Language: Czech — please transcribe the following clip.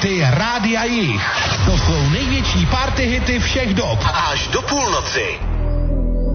Party Rádia Jich. To jsou největší party hity všech dob. Až do půlnoci.